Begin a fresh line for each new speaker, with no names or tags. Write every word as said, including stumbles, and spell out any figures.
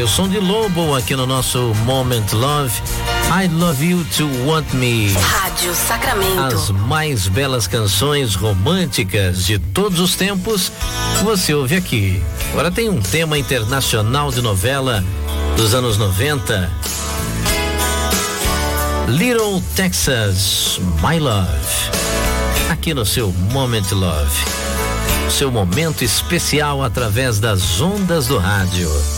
o som de Lobo aqui no nosso Moment Love. I Love You to Want Me.
Rádio Sacramento.
As mais belas canções românticas de todos os tempos você ouve aqui. Agora tem um tema internacional de novela dos anos noventa. Little Texas, My Love. Aqui no seu Moment Love. Seu momento especial através das ondas do rádio.